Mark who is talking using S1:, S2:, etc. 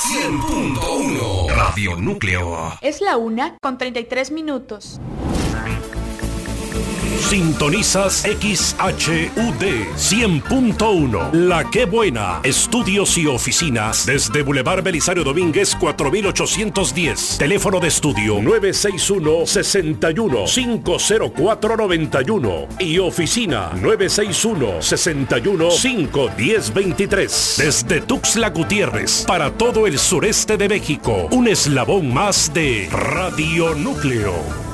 S1: 100.1 Radio Núcleo.
S2: Es la 1:33.
S3: Sintonizas XHUD 100.1. La Qué Buena. Estudios y oficinas desde Boulevard Belisario Domínguez 4810. Teléfono de estudio 961-61-50491 y oficina 961-61-51023. Desde Tuxtla Gutiérrez para todo el sureste de México. Un eslabón más de Radio Núcleo.